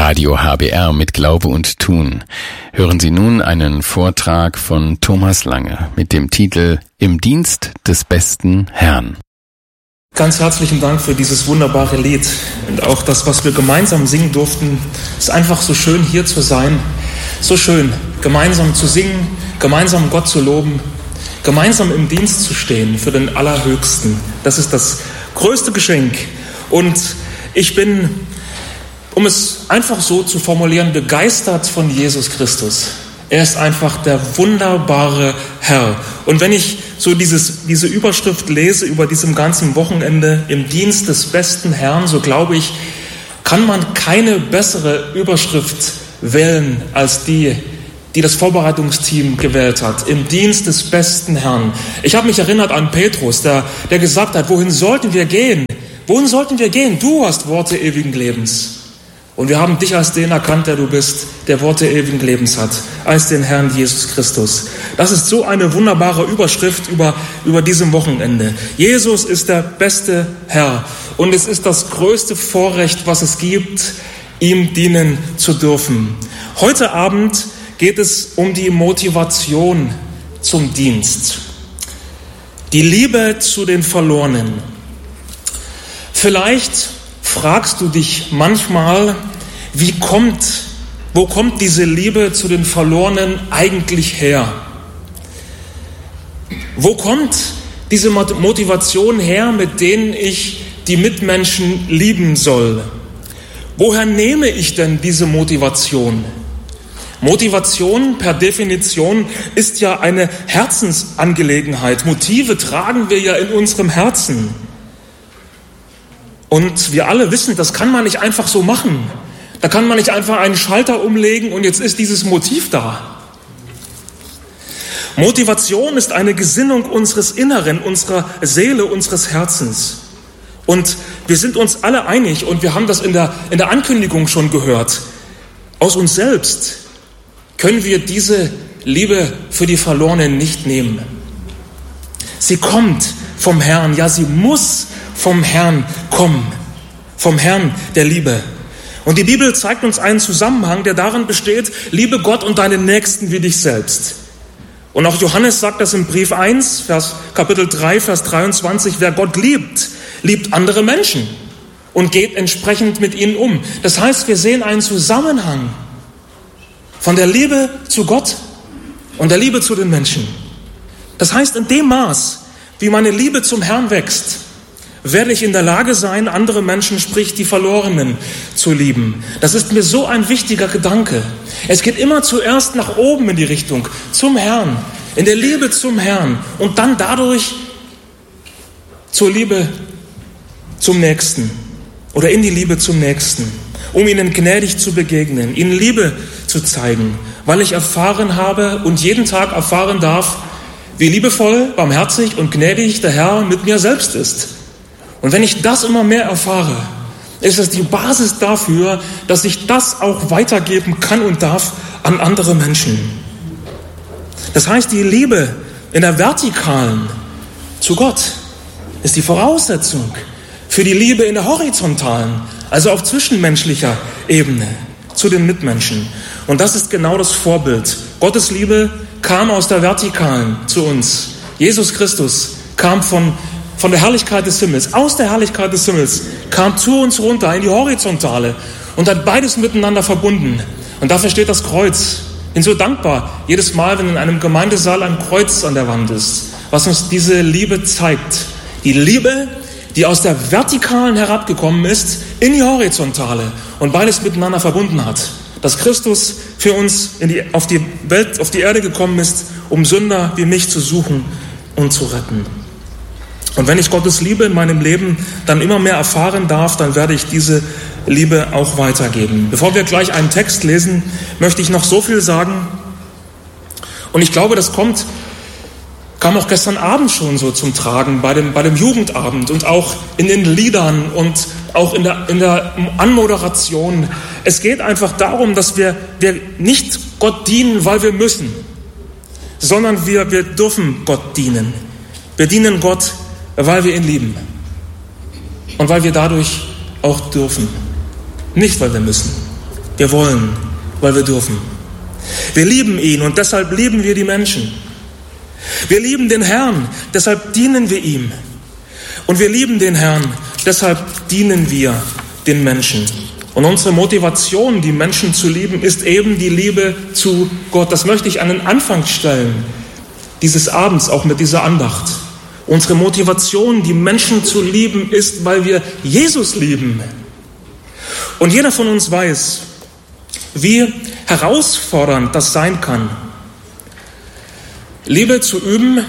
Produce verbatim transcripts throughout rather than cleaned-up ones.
Radio H B R mit Glaube und Tun. Hören Sie nun einen Vortrag von Thomas Lange mit dem Titel Im Dienst des besten Herrn. Ganz herzlichen Dank für dieses wunderbare Lied und auch das, was wir gemeinsam singen durften. Es ist einfach so schön, hier zu sein. So schön, gemeinsam zu singen, gemeinsam Gott zu loben, gemeinsam im Dienst zu stehen für den Allerhöchsten. Das ist das größte Geschenk. Und ich bin, um es einfach so zu formulieren, begeistert von Jesus Christus. Er ist einfach der wunderbare Herr. Und wenn ich so dieses, diese Überschrift lese über diesem ganzen Wochenende, im Dienst des besten Herrn, so glaube ich, kann man keine bessere Überschrift wählen als die, die das Vorbereitungsteam gewählt hat. Im Dienst des besten Herrn. Ich habe mich erinnert an Petrus, der, der gesagt hat, wohin sollten wir gehen? Wohin sollten wir gehen? Du hast Worte ewigen Lebens. Und wir haben dich als den erkannt, der du bist, der Worte ewigen Lebens hat, als den Herrn Jesus Christus. Das ist so eine wunderbare Überschrift über, über diesem Wochenende. Jesus ist der beste Herr. Und es ist das größte Vorrecht, was es gibt, ihm dienen zu dürfen. Heute Abend geht es um die Motivation zum Dienst. Die Liebe zu den Verlorenen. Vielleicht fragst du dich manchmal, wie kommt, wo kommt diese Liebe zu den Verlorenen eigentlich her? Wo kommt diese Motivation her, mit denen ich die Mitmenschen lieben soll? Woher nehme ich denn diese Motivation? Motivation per Definition ist ja eine Herzensangelegenheit. Motive tragen wir ja in unserem Herzen. Und wir alle wissen, das kann man nicht einfach so machen. Da kann man nicht einfach einen Schalter umlegen und jetzt ist dieses Motiv da. Motivation ist eine Gesinnung unseres Inneren, unserer Seele, unseres Herzens. Und wir sind uns alle einig und wir haben das in der, in der Ankündigung schon gehört. Aus uns selbst können wir diese Liebe für die Verlorenen nicht nehmen. Sie kommt vom Herrn, ja, sie muss vom Herrn kommen, vom Herrn der Liebe. Und die Bibel zeigt uns einen Zusammenhang, der darin besteht, liebe Gott und deinen Nächsten wie dich selbst. Und auch Johannes sagt das im Brief eins, Vers, Kapitel drei, Vers dreiundzwanzig, wer Gott liebt, liebt andere Menschen und geht entsprechend mit ihnen um. Das heißt, wir sehen einen Zusammenhang von der Liebe zu Gott und der Liebe zu den Menschen. Das heißt, in dem Maß, wie meine Liebe zum Herrn wächst, werde ich in der Lage sein, andere Menschen, sprich die Verlorenen, zu lieben. Das ist mir so ein wichtiger Gedanke. Es geht immer zuerst nach oben in die Richtung, zum Herrn, in der Liebe zum Herrn und dann dadurch zur Liebe zum Nächsten oder in die Liebe zum Nächsten, um ihnen gnädig zu begegnen, ihnen Liebe zu zeigen, weil ich erfahren habe und jeden Tag erfahren darf, wie liebevoll, barmherzig und gnädig der Herr mit mir selbst ist. Und wenn ich das immer mehr erfahre, ist es die Basis dafür, dass ich das auch weitergeben kann und darf an andere Menschen. Das heißt, die Liebe in der Vertikalen zu Gott ist die Voraussetzung für die Liebe in der horizontalen, also auf zwischenmenschlicher Ebene zu den Mitmenschen. Und das ist genau das Vorbild. Gottes Liebe kam aus der Vertikalen zu uns. Jesus Christus kam von Von der Herrlichkeit des Himmels, aus der Herrlichkeit des Himmels, kam zu uns runter in die Horizontale und hat beides miteinander verbunden. Und dafür steht das Kreuz. Ich bin so dankbar, jedes Mal, wenn in einem Gemeindesaal ein Kreuz an der Wand ist, was uns diese Liebe zeigt. Die Liebe, die aus der Vertikalen herabgekommen ist, in die Horizontale und beides miteinander verbunden hat. Dass Christus für uns in die, auf die Welt, auf die Erde gekommen ist, um Sünder wie mich zu suchen und zu retten. Und wenn ich Gottes Liebe in meinem Leben dann immer mehr erfahren darf, dann werde ich diese Liebe auch weitergeben. Bevor wir gleich einen Text lesen, möchte ich noch so viel sagen. Und ich glaube, das kommt, kam auch gestern Abend schon so zum Tragen bei dem, bei dem Jugendabend und auch in den Liedern und auch in der, in der Anmoderation. Es geht einfach darum, dass wir, wir nicht Gott dienen, weil wir müssen, sondern wir, wir dürfen Gott dienen. Wir dienen Gott, weil wir ihn lieben und weil wir dadurch auch dürfen. Nicht, weil wir müssen. Wir wollen, weil wir dürfen. Wir lieben ihn und deshalb lieben wir die Menschen. Wir lieben den Herrn, deshalb dienen wir ihm. Und wir lieben den Herrn, deshalb dienen wir den Menschen. Und unsere Motivation, die Menschen zu lieben, ist eben die Liebe zu Gott. Das möchte ich an den Anfang stellen, dieses Abends auch mit dieser Andacht. Unsere Motivation, die Menschen zu lieben, ist, weil wir Jesus lieben. Und jeder von uns weiß, wie herausfordernd das sein kann, Liebe zu üben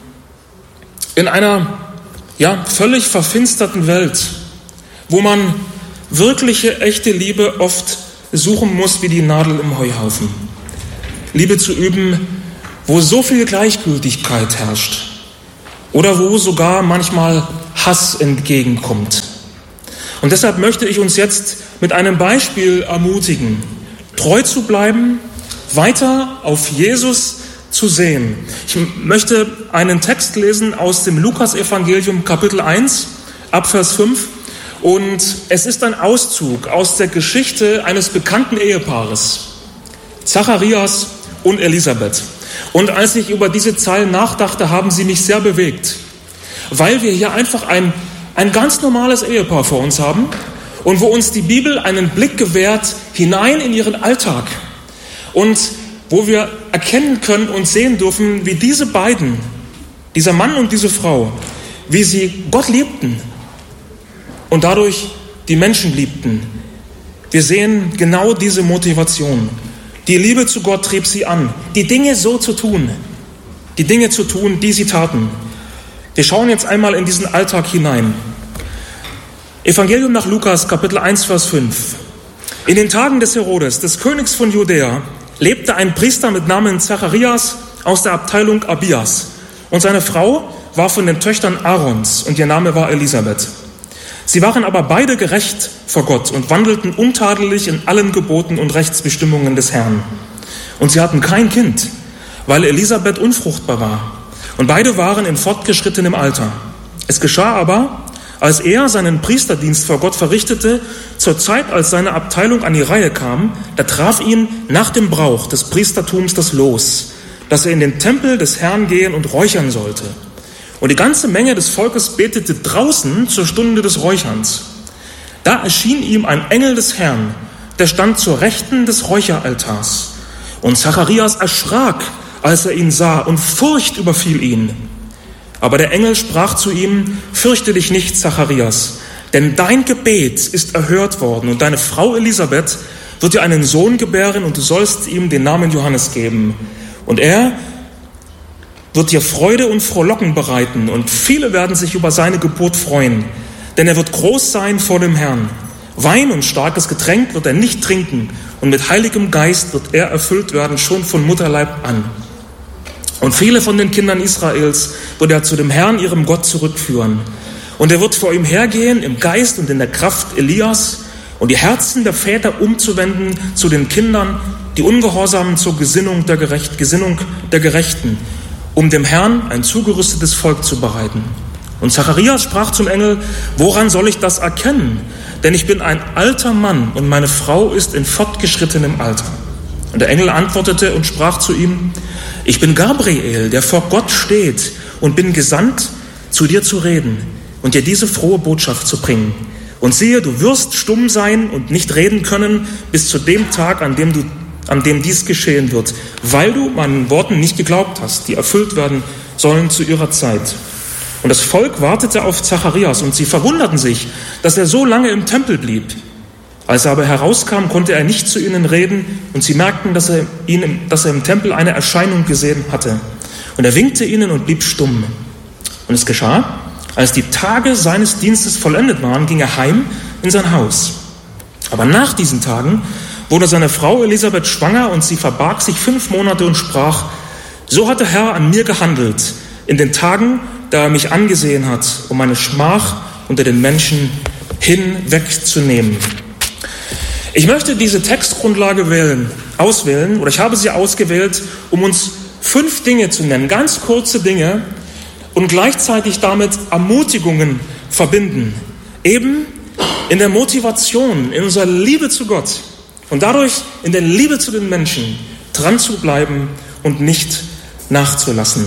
in einer ja, völlig verfinsterten Welt, wo man wirkliche, echte Liebe oft suchen muss wie die Nadel im Heuhaufen. Liebe zu üben, wo so viel Gleichgültigkeit herrscht oder wo sogar manchmal Hass entgegenkommt. Und deshalb möchte ich uns jetzt mit einem Beispiel ermutigen, treu zu bleiben, weiter auf Jesus zu sehen. Ich möchte einen Text lesen aus dem Lukas-Evangelium, Kapitel eins, ab Vers fünf. Und es ist ein Auszug aus der Geschichte eines bekannten Ehepaares, Zacharias und Elisabeth. Und als ich über diese Zeilen nachdachte, haben sie mich sehr bewegt, weil wir hier einfach ein, ein ganz normales Ehepaar vor uns haben und wo uns die Bibel einen Blick gewährt hinein in ihren Alltag und wo wir erkennen können und sehen dürfen, wie diese beiden, dieser Mann und diese Frau, wie sie Gott liebten und dadurch die Menschen liebten. Wir sehen genau diese Motivation. Die Liebe zu Gott trieb sie an, die Dinge so zu tun, die Dinge zu tun, die sie taten. Wir schauen jetzt einmal in diesen Alltag hinein. Evangelium nach Lukas, Kapitel eins, Vers fünf. In den Tagen des Herodes, des Königs von Judäa, lebte ein Priester mit Namen Zacharias aus der Abteilung Abias. Und seine Frau war von den Töchtern Aarons und ihr Name war Elisabeth. Sie waren aber beide gerecht vor Gott und wandelten untadelig in allen Geboten und Rechtsbestimmungen des Herrn. Und sie hatten kein Kind, weil Elisabeth unfruchtbar war. Und beide waren in fortgeschrittenem Alter. Es geschah aber, als er seinen Priesterdienst vor Gott verrichtete, zur Zeit, als seine Abteilung an die Reihe kam, da traf ihn nach dem Brauch des Priestertums das Los, dass er in den Tempel des Herrn gehen und räuchern sollte. Und die ganze Menge des Volkes betete draußen zur Stunde des Räucherns. Da erschien ihm ein Engel des Herrn, der stand zur Rechten des Räucheraltars. Und Zacharias erschrak, als er ihn sah, und Furcht überfiel ihn. Aber der Engel sprach zu ihm: Fürchte dich nicht, Zacharias, denn dein Gebet ist erhört worden, und deine Frau Elisabeth wird dir einen Sohn gebären, und du sollst ihm den Namen Johannes geben. Und er wird dir Freude und Frohlocken bereiten, und viele werden sich über seine Geburt freuen, denn er wird groß sein vor dem Herrn. Wein und starkes Getränk wird er nicht trinken, und mit heiligem Geist wird er erfüllt werden, schon von Mutterleib an. Und viele von den Kindern Israels wird er zu dem Herrn, ihrem Gott, zurückführen. Und er wird vor ihm hergehen im Geist und in der Kraft Elias, und die Herzen der Väter umzuwenden zu den Kindern, die Ungehorsamen zur Gesinnung der, Gerecht, Gesinnung der Gerechten, um dem Herrn ein zugerüstetes Volk zu bereiten. Und Zacharias sprach zum Engel: Woran soll ich das erkennen? Denn ich bin ein alter Mann und meine Frau ist in fortgeschrittenem Alter. Und der Engel antwortete und sprach zu ihm: Ich bin Gabriel, der vor Gott steht, und bin gesandt, zu dir zu reden und dir diese frohe Botschaft zu bringen. Und siehe, du wirst stumm sein und nicht reden können bis zu dem Tag, an dem, du, an dem dies geschehen wird, weil du meinen Worten nicht geglaubt hast, die erfüllt werden sollen zu ihrer Zeit. Und das Volk wartete auf Zacharias, und sie verwunderten sich, dass er so lange im Tempel blieb. Als er aber herauskam, konnte er nicht zu ihnen reden, und sie merkten, dass er, ihn, dass er im Tempel eine Erscheinung gesehen hatte. Und er winkte ihnen und blieb stumm. Und es geschah, als die Tage seines Dienstes vollendet waren, ging er heim in sein Haus. Aber nach diesen Tagen wurde seine Frau Elisabeth schwanger, und sie verbarg sich fünf Monate und sprach: So hat der Herr an mir gehandelt in den Tagen, da er mich angesehen hat, um meine Schmach unter den Menschen hinwegzunehmen. Ich möchte diese Textgrundlage wählen, auswählen, oder ich habe sie ausgewählt, um uns fünf Dinge zu nennen, ganz kurze Dinge, und gleichzeitig damit Ermutigungen verbinden. Eben in der Motivation, in unserer Liebe zu Gott, und dadurch in der Liebe zu den Menschen dran zu bleiben und nicht nachzulassen.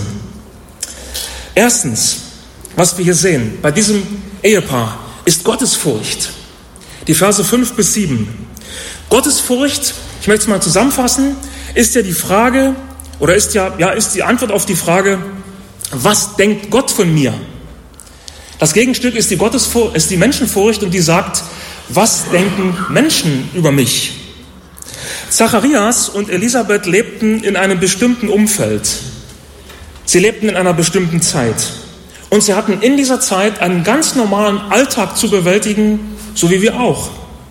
Erstens, was wir hier sehen bei diesem Ehepaar, ist Gottesfurcht. Die Verse fünf bis sieben. Gottesfurcht, ich möchte es mal zusammenfassen, ist ja die Frage, oder ist ja, ja, ist die Antwort auf die Frage, was denkt Gott von mir? Das Gegenstück ist die, Gottesfurcht, ist die Menschenfurcht und die sagt, was denken Menschen über mich? Zacharias und Elisabeth lebten in einem bestimmten Umfeld. Sie lebten in einer bestimmten Zeit. Und sie hatten in dieser Zeit einen ganz normalen Alltag zu bewältigen, so wie wir auch.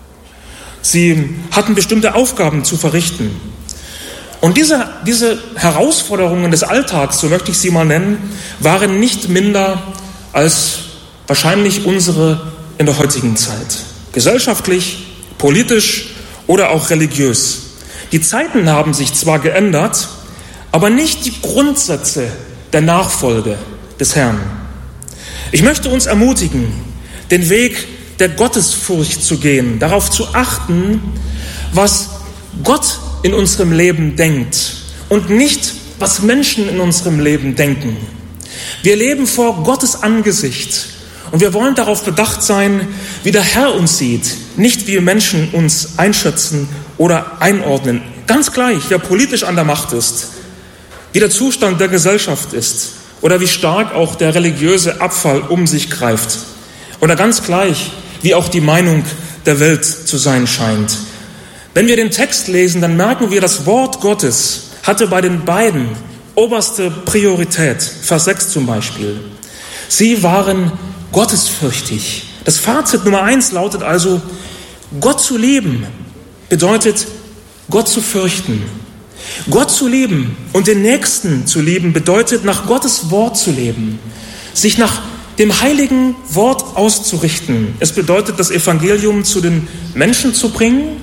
Sie hatten bestimmte Aufgaben zu verrichten. Und diese, diese Herausforderungen des Alltags, so möchte ich sie mal nennen, waren nicht minder als wahrscheinlich unsere in der heutigen Zeit. Gesellschaftlich, politisch oder auch religiös. Die Zeiten haben sich zwar geändert, aber nicht die Grundsätze der Nachfolge des Herrn. Ich möchte uns ermutigen, den Weg der Gottesfurcht zu gehen, darauf zu achten, was Gott in unserem Leben denkt und nicht, was Menschen in unserem Leben denken. Wir leben vor Gottes Angesicht und wir wollen darauf bedacht sein, wie der Herr uns sieht, nicht wie Menschen uns einschätzen oder einordnen. Ganz gleich, wer politisch an der Macht ist, wie der Zustand der Gesellschaft ist oder wie stark auch der religiöse Abfall um sich greift oder ganz gleich, wie auch die Meinung der Welt zu sein scheint. Wenn wir den Text lesen, dann merken wir, das Wort Gottes hatte bei den beiden oberste Priorität. Vers sechs zum Beispiel. Sie waren gottesfürchtig. Das Fazit Nummer eins lautet also, Gott zu lieben bedeutet, Gott zu fürchten. Gott zu lieben und den Nächsten zu lieben bedeutet, nach Gottes Wort zu leben, sich nach dem heiligen Wort auszurichten. Es bedeutet, das Evangelium zu den Menschen zu bringen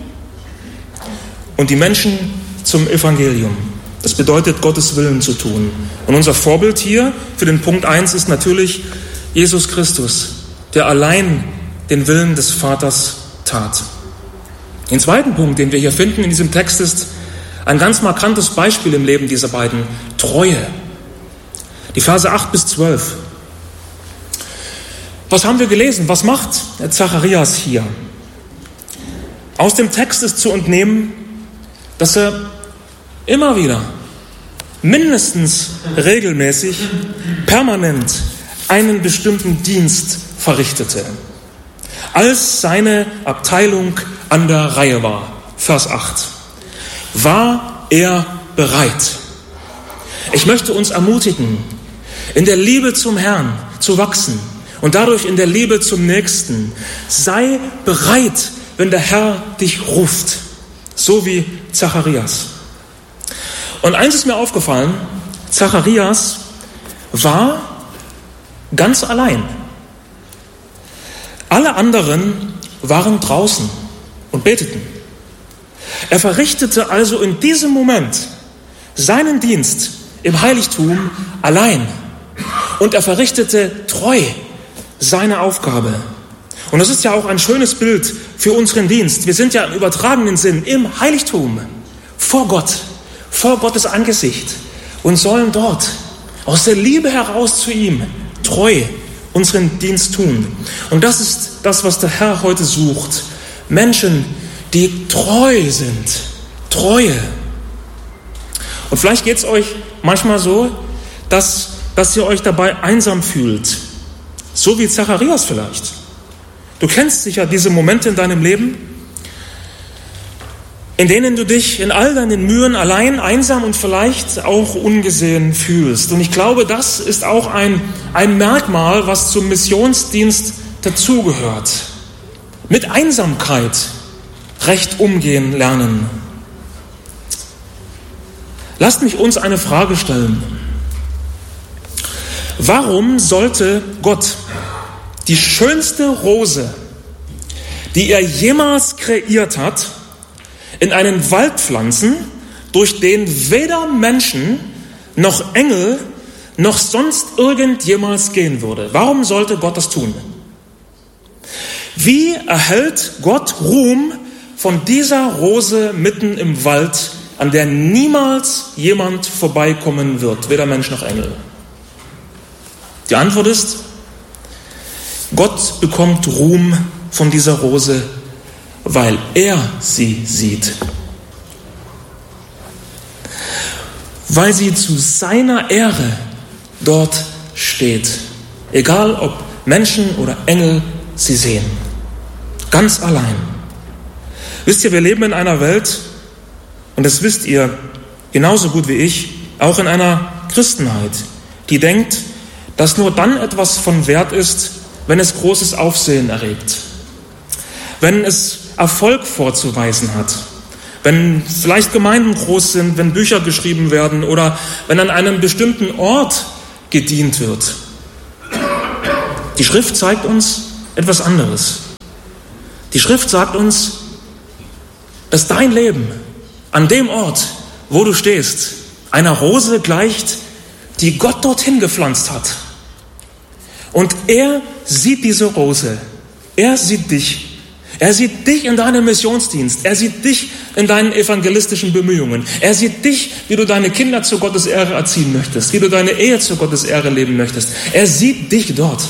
und die Menschen zum Evangelium. Das bedeutet, Gottes Willen zu tun. Und unser Vorbild hier für den Punkt eins ist natürlich Jesus Christus, der allein den Willen des Vaters tat. Den zweiten Punkt, den wir hier finden in diesem Text, ist ein ganz markantes Beispiel im Leben dieser beiden: Treue. Die Verse acht bis zwölf. Was haben wir gelesen? Was macht Zacharias hier? Aus dem Text ist zu entnehmen, dass er immer wieder, mindestens regelmäßig, permanent einen bestimmten Dienst verrichtete, als seine Abteilung an der Reihe war. Vers acht. War er bereit? Ich möchte uns ermutigen, in der Liebe zum Herrn zu wachsen und dadurch in der Liebe zum Nächsten. Sei bereit, wenn der Herr dich ruft, so wie Zacharias. Und eins ist mir aufgefallen, Zacharias war ganz allein. Alle anderen waren draußen und beteten. Er verrichtete also in diesem Moment seinen Dienst im Heiligtum allein. Und er verrichtete treu seine Aufgabe. Und das ist ja auch ein schönes Bild für unseren Dienst. Wir sind ja im übertragenen Sinn im Heiligtum, vor Gott, vor Gottes Angesicht und sollen dort aus der Liebe heraus zu ihm treu unseren Dienst tun. Und das ist das, was der Herr heute sucht. Menschen, die treu sind. Treue. Und vielleicht geht es euch manchmal so, dass, dass ihr euch dabei einsam fühlt. So wie Zacharias vielleicht. Du kennst sicher diese Momente in deinem Leben, in denen du dich in all deinen Mühen allein, einsam und vielleicht auch ungesehen fühlst. Und ich glaube, das ist auch ein, ein Merkmal, was zum Missionsdienst dazugehört. Mit Einsamkeit recht umgehen lernen. Lasst mich uns eine Frage stellen. Warum sollte Gott die schönste Rose, die er jemals kreiert hat, in einen Wald pflanzen, durch den weder Menschen noch Engel noch sonst irgendjemals gehen würde? Warum sollte Gott das tun? Wie erhält Gott Ruhm von dieser Rose mitten im Wald, an der niemals jemand vorbeikommen wird, weder Mensch noch Engel? Die Antwort ist, Gott bekommt Ruhm von dieser Rose, weil er sie sieht. Weil sie zu seiner Ehre dort steht. Egal ob Menschen oder Engel sie sehen. Ganz allein. Wisst ihr, wir leben in einer Welt, und das wisst ihr genauso gut wie ich, auch in einer Christenheit, die denkt, dass nur dann etwas von Wert ist, wenn es großes Aufsehen erregt. Wenn es Erfolg vorzuweisen hat. Wenn vielleicht Gemeinden groß sind, wenn Bücher geschrieben werden oder wenn an einem bestimmten Ort gedient wird. Die Schrift zeigt uns etwas anderes. Die Schrift sagt uns, dass dein Leben an dem Ort, wo du stehst, einer Rose gleicht, die Gott dorthin gepflanzt hat. Und er sieht diese Rose. Er sieht dich. Er sieht dich in deinem Missionsdienst. Er sieht dich in deinen evangelistischen Bemühungen. Er sieht dich, wie du deine Kinder zu Gottes Ehre erziehen möchtest, wie du deine Ehe zu Gottes Ehre leben möchtest. Er sieht dich dort.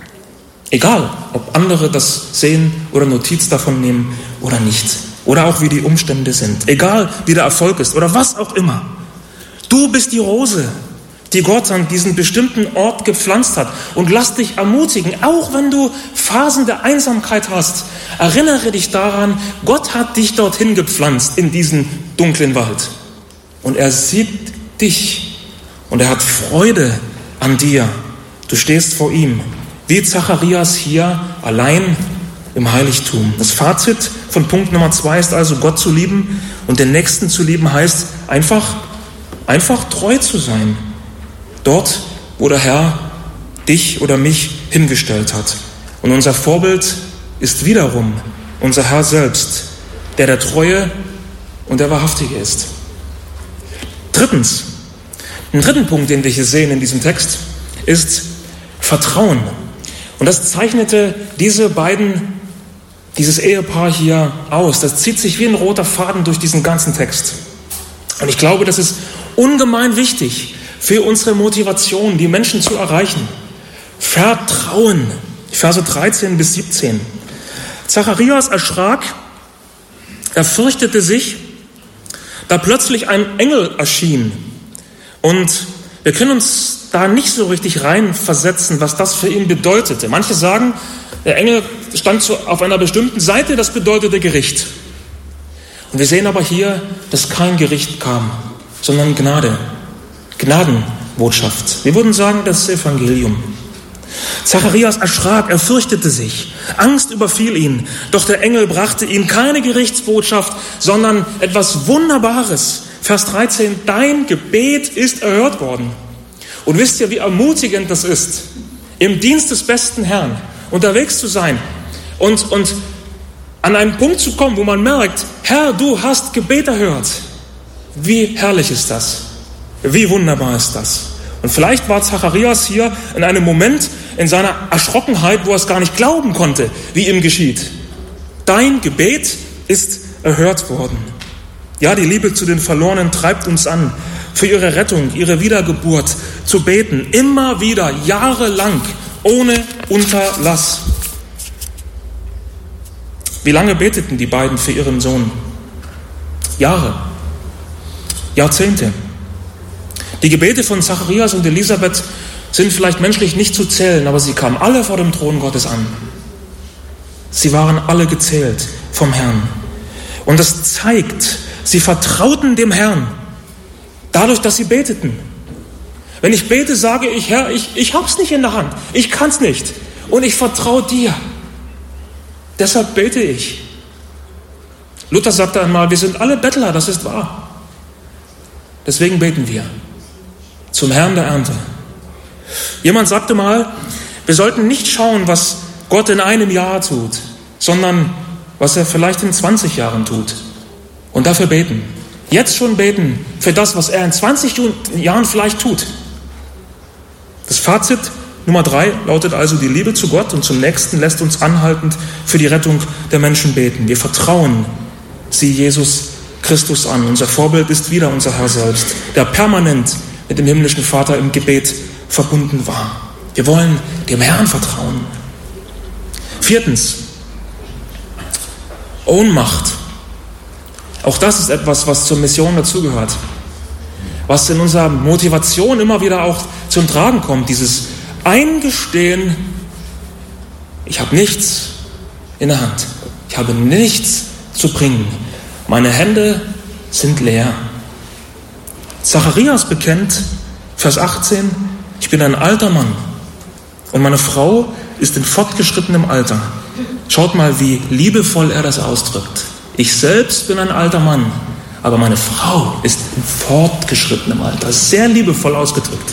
Egal, ob andere das sehen oder Notiz davon nehmen oder nicht. Oder auch wie die Umstände sind. Egal, wie der Erfolg ist oder was auch immer. Du bist die Rose, die Gott an diesen bestimmten Ort gepflanzt hat. Und lass dich ermutigen, auch wenn du Phasen der Einsamkeit hast, erinnere dich daran, Gott hat dich dorthin gepflanzt, in diesen dunklen Wald. Und er sieht dich und er hat Freude an dir. Du stehst vor ihm, wie Zacharias hier allein im Heiligtum. Das Fazit von Punkt Nummer zwei ist also, Gott zu lieben und den Nächsten zu lieben heißt einfach, einfach treu zu sein. Dort, wo der Herr dich oder mich hingestellt hat. Und unser Vorbild ist wiederum unser Herr selbst, der der Treue und der Wahrhaftige ist. Drittens, ein dritten Punkt, den wir hier sehen in diesem Text, ist Vertrauen. Und das zeichnete diese beiden, dieses Ehepaar hier aus. Das zieht sich wie ein roter Faden durch diesen ganzen Text. Und ich glaube, das ist ungemein wichtig für unsere Motivation, die Menschen zu erreichen. Vertrauen. Verse dreizehn bis siebzehn. Zacharias erschrak, er fürchtete sich, da plötzlich ein Engel erschien. Und wir können uns da nicht so richtig reinversetzen, was das für ihn bedeutete. Manche sagen, der Engel stand so auf einer bestimmten Seite, das bedeutete Gericht. Und wir sehen aber hier, dass kein Gericht kam, sondern Gnade. Gnadenbotschaft. Wir würden sagen, das Evangelium. Zacharias erschrak, er fürchtete sich. Angst überfiel ihn. Doch der Engel brachte ihm keine Gerichtsbotschaft, sondern etwas Wunderbares. Vers dreizehn, dein Gebet ist erhört worden. Und wisst ihr, wie ermutigend das ist, im Dienst des besten Herrn unterwegs zu sein und, und an einen Punkt zu kommen, wo man merkt, Herr, du hast Gebet erhört. Wie herrlich ist das? Wie wunderbar ist das? Und vielleicht war Zacharias hier in einem Moment in seiner Erschrockenheit, wo er es gar nicht glauben konnte, wie ihm geschieht. Dein Gebet ist erhört worden. Ja, die Liebe zu den Verlorenen treibt uns an, für ihre Rettung, ihre Wiedergeburt zu beten. Immer wieder, jahrelang, ohne Unterlass. Wie lange beteten die beiden für ihren Sohn? Jahre. Jahrzehnte. Die Gebete von Zacharias und Elisabeth sind vielleicht menschlich nicht zu zählen, aber sie kamen alle vor dem Thron Gottes an. Sie waren alle gezählt vom Herrn. Und das zeigt, sie vertrauten dem Herrn, dadurch, dass sie beteten. Wenn ich bete, sage ich, Herr, ich, ich hab's nicht in der Hand, ich kann's nicht und ich vertraue dir. Deshalb bete ich. Luther sagte einmal, wir sind alle Bettler, das ist wahr. Deswegen beten wir zum Herrn der Ernte. Jemand sagte mal, wir sollten nicht schauen, was Gott in einem Jahr tut, sondern was er vielleicht in zwanzig Jahren tut. Und dafür beten. Jetzt schon beten für das, was er in zwanzig Jahren vielleicht tut. Das Fazit Nummer drei lautet also, die Liebe zu Gott und zum Nächsten lässt uns anhaltend für die Rettung der Menschen beten. Wir vertrauen sie Jesus Christus an. Unser Vorbild ist wieder unser Herr selbst, der permanent mit dem himmlischen Vater im Gebet verbunden war. Wir wollen dem Herrn vertrauen. Viertens, Ohnmacht. Auch das ist etwas, was zur Mission dazugehört. Was in unserer Motivation immer wieder auch zum Tragen kommt. Dieses Eingestehen, ich habe nichts in der Hand. Ich habe nichts zu bringen. Meine Hände sind leer. Zacharias bekennt, Vers achtzehn, ich bin ein alter Mann und meine Frau ist in fortgeschrittenem Alter. Schaut mal, wie liebevoll er das ausdrückt. Ich selbst bin ein alter Mann, aber meine Frau ist in fortgeschrittenem Alter. Sehr liebevoll ausgedrückt.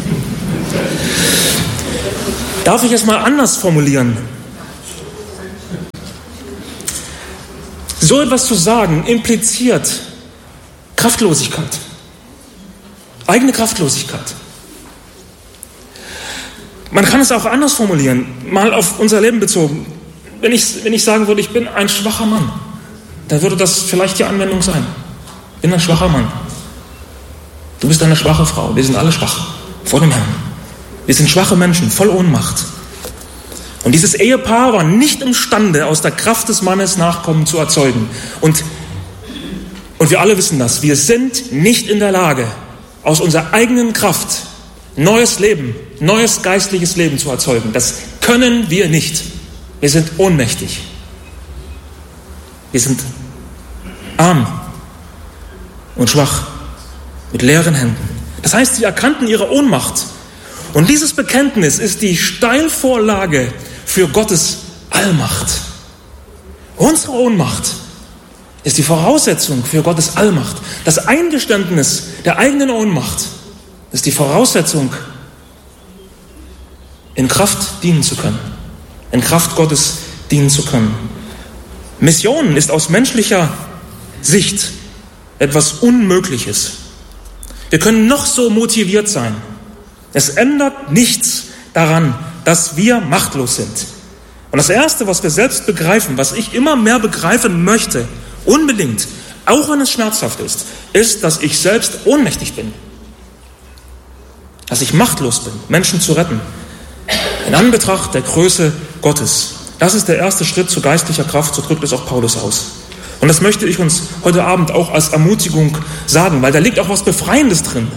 Darf ich es mal anders formulieren? So etwas zu sagen impliziert Kraftlosigkeit. Eigene Kraftlosigkeit. Man kann es auch anders formulieren, mal auf unser Leben bezogen. Wenn ich, wenn ich sagen würde, ich bin ein schwacher Mann, dann würde das vielleicht die Anwendung sein. Ich bin ein schwacher Mann. Du bist eine schwache Frau. Wir sind alle schwach vor dem Herrn. Wir sind schwache Menschen, voll Ohnmacht. Und dieses Ehepaar war nicht imstande, aus der Kraft des Mannes Nachkommen zu erzeugen. Und, und wir alle wissen das. Wir sind nicht in der Lage, aus unserer eigenen Kraft neues Leben, neues geistliches Leben zu erzeugen. Das können wir nicht. Wir sind ohnmächtig. Wir sind arm und schwach, mit leeren Händen. Das heißt, sie erkannten ihre Ohnmacht. Und dieses Bekenntnis ist die Steilvorlage für Gottes Allmacht. Unsere Ohnmacht ist die Voraussetzung für Gottes Allmacht. Das Eingeständnis der eigenen Ohnmacht ist die Voraussetzung, in Kraft dienen zu können, in Kraft Gottes dienen zu können. Mission ist aus menschlicher Sicht etwas Unmögliches. Wir können noch so motiviert sein. Es ändert nichts daran, dass wir machtlos sind. Und das Erste, was wir selbst begreifen, was ich immer mehr begreifen möchte, unbedingt, auch wenn es schmerzhaft ist, ist, dass ich selbst ohnmächtig bin. Dass ich machtlos bin, Menschen zu retten. In Anbetracht der Größe Gottes. Das ist der erste Schritt zu geistlicher Kraft, so drückt es auch Paulus aus. Und das möchte ich uns heute Abend auch als Ermutigung sagen, weil da liegt auch was Befreiendes drin.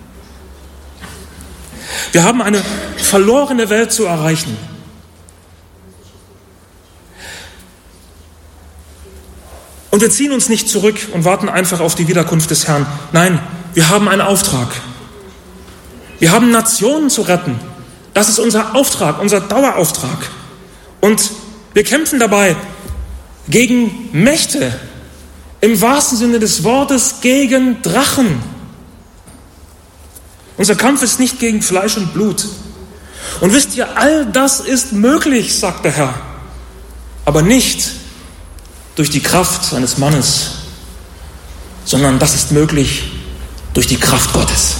Wir haben eine verlorene Welt zu erreichen. Und wir ziehen uns nicht zurück und warten einfach auf die Wiederkunft des Herrn. Nein, wir haben einen Auftrag. Wir haben Nationen zu retten. Das ist unser Auftrag, unser Dauerauftrag. Und wir kämpfen dabei gegen Mächte, im wahrsten Sinne des Wortes gegen Drachen. Unser Kampf ist nicht gegen Fleisch und Blut. Und wisst ihr, all das ist möglich, sagt der Herr, aber nicht durch die Kraft eines Mannes, sondern das ist möglich durch die Kraft Gottes.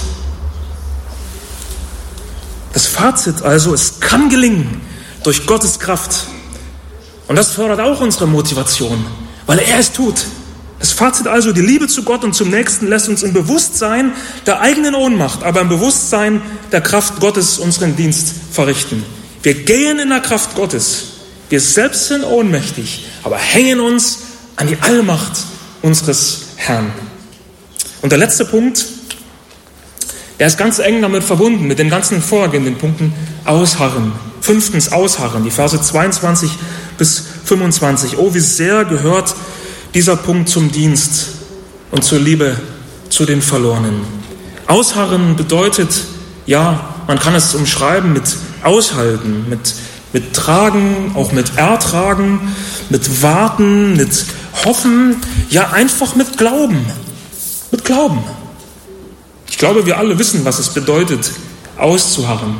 Das Fazit also, es kann gelingen durch Gottes Kraft. Und das fördert auch unsere Motivation, weil er es tut. Das Fazit also, die Liebe zu Gott und zum Nächsten lässt uns im Bewusstsein der eigenen Ohnmacht, aber im Bewusstsein der Kraft Gottes unseren Dienst verrichten. Wir gehen in der Kraft Gottes. Wir selbst sind ohnmächtig, aber hängen uns an die Allmacht unseres Herrn. Und der letzte Punkt, der ist ganz eng damit verbunden, mit den ganzen vorhergehenden Punkten, ausharren. Fünftens, ausharren, die Verse zweiundzwanzig bis fünfundzwanzig. Oh, wie sehr gehört dieser Punkt zum Dienst und zur Liebe zu den Verlorenen. Ausharren bedeutet, ja, man kann es umschreiben mit aushalten, mit, mit tragen, auch mit ertragen, mit warten, mit hoffen, ja einfach mit Glauben. Mit Glauben. Ich glaube, wir alle wissen, was es bedeutet, auszuharren,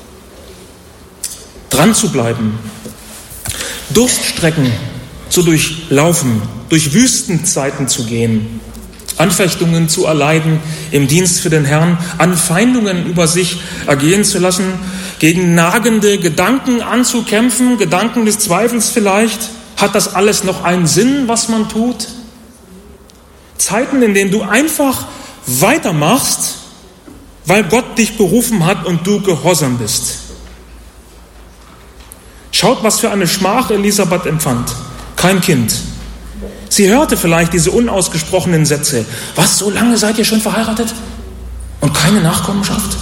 dran zu bleiben, Durststrecken zu durchlaufen, durch Wüstenzeiten zu gehen, Anfechtungen zu erleiden im Dienst für den Herrn, Anfeindungen über sich ergehen zu lassen, gegen nagende Gedanken anzukämpfen, Gedanken des Zweifels vielleicht. Hat das alles noch einen Sinn, was man tut? Zeiten, in denen du einfach weitermachst, weil Gott dich berufen hat und du gehorsam bist. Schaut, was für eine Schmach Elisabeth empfand. Kein Kind. Sie hörte vielleicht diese unausgesprochenen Sätze. Was, so lange seid ihr schon verheiratet? Und keine Nachkommenschaft?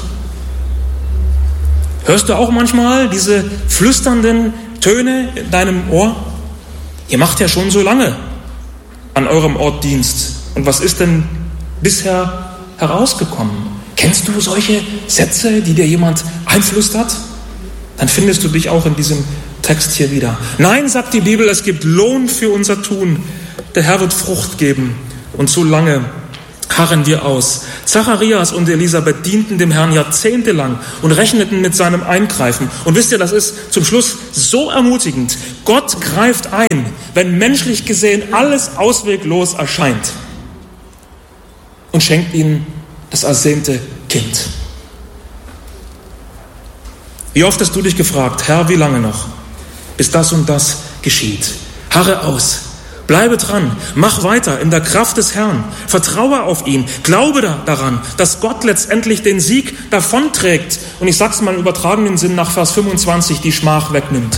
Hörst du auch manchmal diese flüsternden Töne in deinem Ohr? Ihr macht ja schon so lange an eurem Ort Dienst. Und was ist denn bisher herausgekommen? Kennst du solche Sätze, die dir jemand einflüstert? Dann findest du dich auch in diesem Text hier wieder. Nein, sagt die Bibel, es gibt Lohn für unser Tun. Der Herr wird Frucht geben. Und so lange harren wir aus. Zacharias und Elisabeth dienten dem Herrn jahrzehntelang und rechneten mit seinem Eingreifen. Und wisst ihr, das ist zum Schluss so ermutigend. Gott greift ein, wenn menschlich gesehen alles ausweglos erscheint und schenkt ihnen das ersehnte Kind. Wie oft hast du dich gefragt, Herr, wie lange noch, bis das und das geschieht? Harre aus. Bleibe dran, mach weiter in der Kraft des Herrn, vertraue auf ihn, glaube da, daran, dass Gott letztendlich den Sieg davonträgt und ich sag's mal im übertragenen Sinn nach Vers fünfundzwanzig, die Schmach wegnimmt.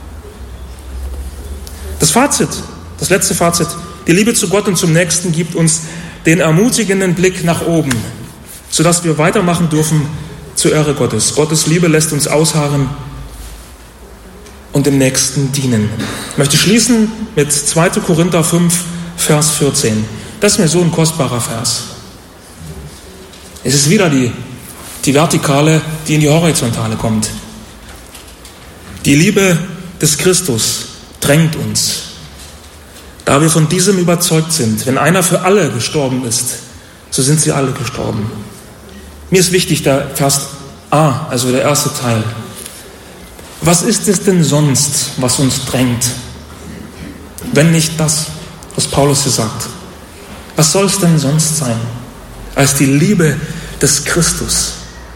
Das Fazit, das letzte Fazit, die Liebe zu Gott und zum Nächsten gibt uns den ermutigenden Blick nach oben, sodass wir weitermachen dürfen zur Ehre Gottes. Gottes Liebe lässt uns ausharren und dem Nächsten dienen. Ich möchte schließen mit zweiter Korinther fünf, Vers vierzehn. Das ist mir so ein kostbarer Vers. Es ist wieder die, die Vertikale, die in die Horizontale kommt. Die Liebe des Christus drängt uns, da wir von diesem überzeugt sind, wenn einer für alle gestorben ist, so sind sie alle gestorben. Mir ist wichtig der Vers A, also der erste Teil. Was ist es denn sonst, was uns drängt, wenn nicht das, was Paulus hier sagt? Was soll es denn sonst sein, als die Liebe des Christus?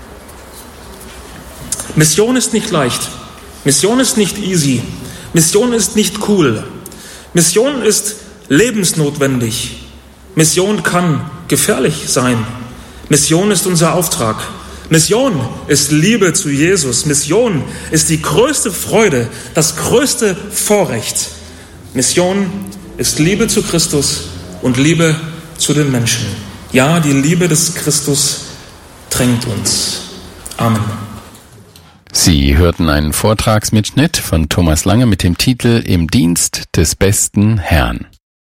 Mission ist nicht leicht. Mission ist nicht easy. Mission ist nicht cool. Mission ist lebensnotwendig. Mission kann gefährlich sein. Mission ist unser Auftrag. Mission ist Liebe zu Jesus. Mission ist die größte Freude, das größte Vorrecht. Mission ist Liebe zu Christus und Liebe zu den Menschen. Ja, die Liebe des Christus drängt uns. Amen. Sie hörten einen Vortragsmitschnitt von Thomas Lange mit dem Titel Im Dienst des besten Herrn.